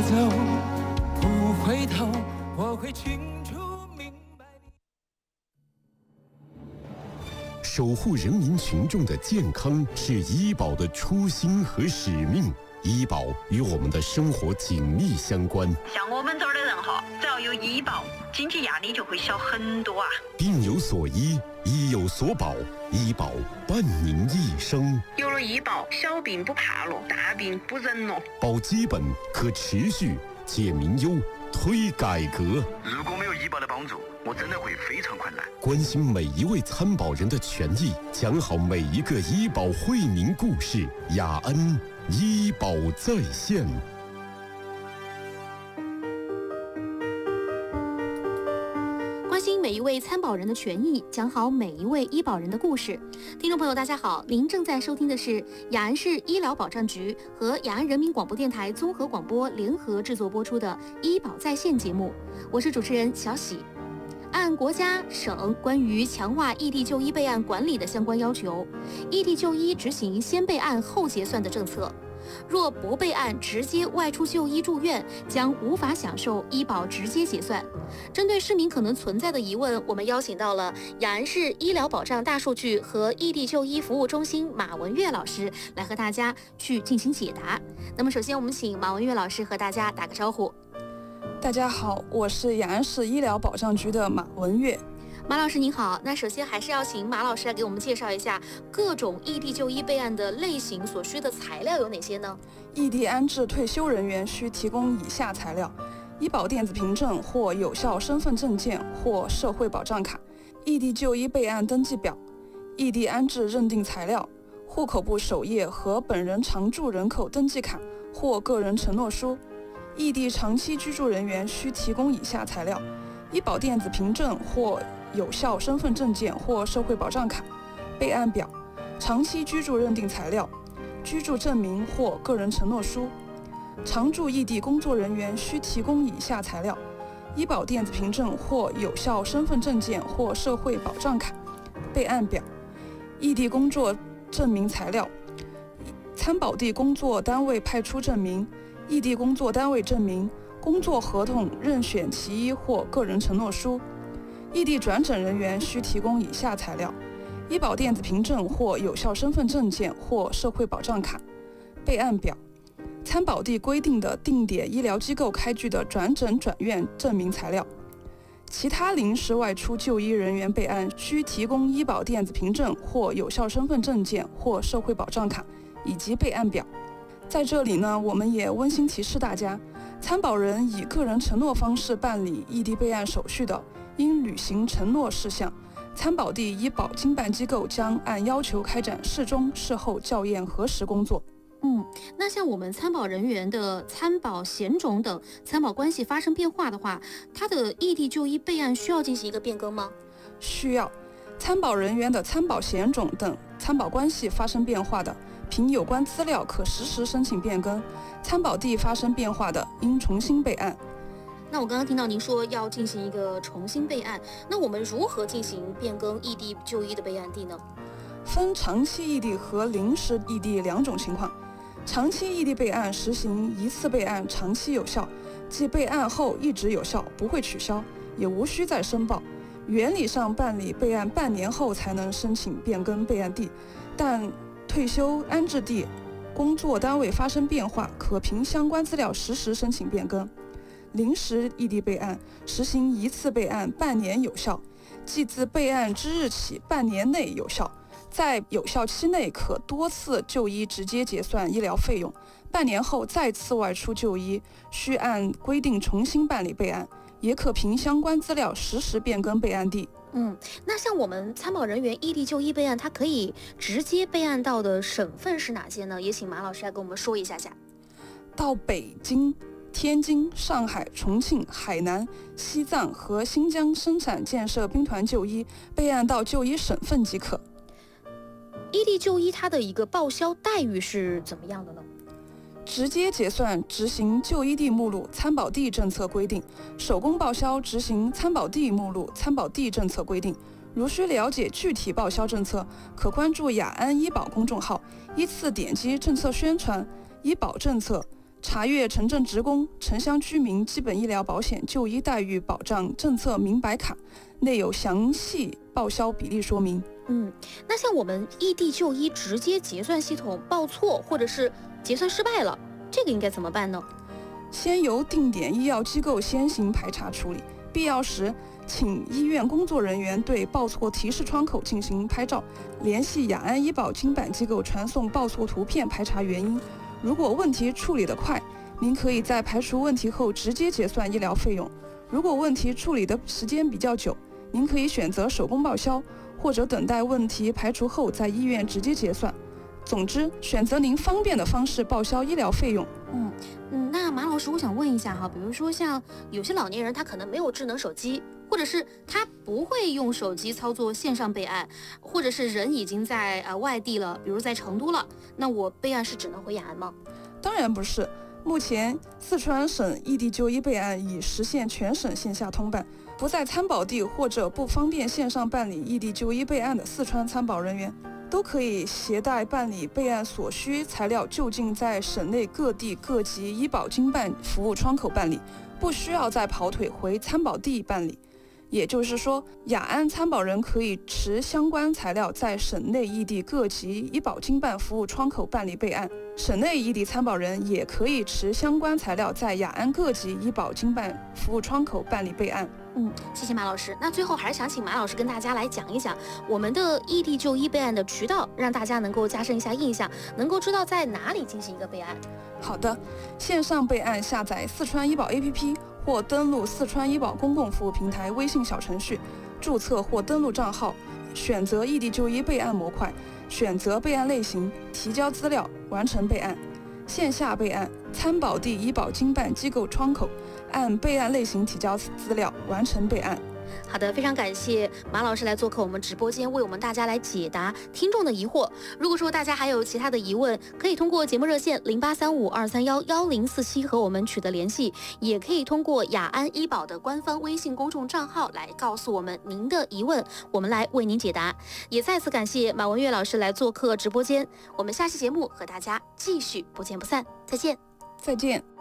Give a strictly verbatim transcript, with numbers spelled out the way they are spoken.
走，不回头，我会清楚明白你。 守护人民群众的健康是医保的初心和使命。医保与我们的生活紧密相关。 像我们这儿的人哈，只要有医保，经济压力就会小很多啊。 病有所医，医有所保，医保伴您一生。 有了医保，小病不怕了，大病不忍了。 保基本，可持续，解民忧，推改革。 如果没有医保的帮助，我真的会非常困难。 关心每一位参保人的权益，讲好每一个医保惠民故事。雅恩医保在线。 关心每一位参保人的权益，讲好每一位医保人的故事。听众朋友大家好，您正在收听的是雅安市医疗保障局和雅安人民广播电台综合广播联合制作播出的医保在线节目，我是主持人小喜。按国家、省关于强化异地就医备案管理的相关要求，异地就医执行先备案后结算的政策。若不备案直接外出就医住院，将无法享受医保直接结算。针对市民可能存在的疑问，我们邀请到了雅安市医疗保障大数据和异地就医服务中心马文月老师来和大家去进行解答。那么首先我们请马文月老师和大家打个招呼。 大家好，我是雅安市医疗保障局的马文月。 马老师您好，那首先还是要请马老师来给我们介绍一下各种异地就医备案的类型所需的材料有哪些呢？ 异地安置退休人员需提供以下材料：医保电子凭证或有效身份证件或社会保障卡、异地就医备案登记表、异地安置认定材料、户口簿首页和本人常住人口登记卡或个人承诺书。异地长期居住人员需提供以下材料：医保电子凭证或有效身份证件或社会保障卡、备案表、长期居住认定材料、居住证明或个人承诺书。常驻异地工作人员需提供以下材料：医保电子凭证或有效身份证件或社会保障卡、备案表、异地工作证明材料、参保地工作单位派出证明、异地工作单位证明、工作合同任选其一或个人承诺书。异地转诊人员需提供以下材料：医保电子凭证或有效身份证件或社会保障卡、备案表、参保地规定的定点医疗机构开具的转诊转院证明材料。其他临时外出就医人员备案需提供医保电子凭证或有效身份证件或社会保障卡以及备案表。在这里呢，我们也温馨提示大家，参保人以个人承诺方式办理异地备案手续的，应履行承诺事项。参保地医保经办机构将按要求开展事中事后校验核实工作。 嗯，那像我们参保人员的参保险种等参保关系发生变化的话，他的异地就医备案需要进行一个变更吗？ 需要。参保人员的参保险种等参保关系发生变化的，凭有关资料可实时申请变更；参保地发生变化的，应重新备案。 那我刚刚听到您说要进行一个重新备案，那我们如何进行变更异地就医的备案地呢？ 分长期异地和临时异地两种情况。长期异地备案实行一次备案长期有效，即备案后一直有效，不会取消，也无需再申报。原理上办理备案半年后才能申请变更备案地，但退休安置地、工作单位发生变化，可凭相关资料实时申请变更。临时异地备案实行一次备案半年有效，即自备案之日起半年内有效，在有效期内可多次就医直接结算医疗费用，半年后再次外出就医需按规定重新办理备案，也可凭相关资料实时变更备案地。 嗯，那像我们参保人员异地就医备案，它可以直接备案到的省份是哪些呢？也请马老师来跟我们说一下下。 到北京、天津、上海、重庆、海南、西藏和新疆生产建设兵团就医，备案到就医省份即可。 异地就医它的一个报销待遇是怎么样的呢？ 直接结算执行就医地目录参保地政策规定，手工报销执行参保地目录参保地政策规定。如需了解具体报销政策，可关注雅安医保公众号，依次点击政策宣传、医保政策、 查阅城镇职工、城乡居民基本医疗保险就医待遇保障政策明白卡，内有详细报销比例说明。 嗯，那像我们异地就医直接结算系统报错，或者是结算失败了，这个应该怎么办呢？ 先由定点医药机构先行排查处理，必要时请医院工作人员对报错提示窗口进行拍照，联系雅安医保经办机构传送报错图片排查原因。如果问题处理得快，您可以在排除问题后直接结算医疗费用；如果问题处理的时间比较久，您可以选择手工报销，或者等待问题排除后在医院直接结算。总之，选择您方便的方式报销医疗费用。 嗯嗯，那马老师，我想问一下哈，比如说像有些老年人他可能没有智能手机，或者是他不会用手机操作线上备案，或者是人已经在呃外地了，比如在成都了，那我备案是只能回雅安吗？ 当然不是，目前四川省异地就医备案已实现全省线下通办，不在参保地或者不方便线上办理异地就医备案的四川参保人员，都可以携带办理备案所需材料就近在省内各地各级医保经办服务窗口办理，不需要再跑腿回参保地办理。也就是说，雅安参保人可以持相关材料在省内异地各级医保经办服务窗口办理备案，省内异地参保人也可以持相关材料在雅安各级医保经办服务窗口办理备案。 嗯，谢谢马老师。那最后还是想请马老师跟大家来讲一讲我们的异地就医备案的渠道，让大家能够加深一下印象，能够知道在哪里进行一个备案。 好的，线上备案下载四川医保 A P P 或登录四川医保公共服务平台微信小程序，注册或登录账号，选择异地就医备案模块，选择备案类型，提交资料，完成备案。线下备案，参保地医保经办机构窗口，按备案类型提交资料，完成备案。 好的，非常感谢马老师来做客我们直播间，为我们大家来解答听众的疑惑。如果说大家还有其他的疑问，可以通过节目热线零八三五二三幺幺零四七和我们取得联系，也可以通过雅安医保的官方微信公众账号来告诉我们您的疑问，我们来为您解答。也再次感谢马文月老师来做客直播间，我们下期节目和大家继续不见不散，再见， 再见。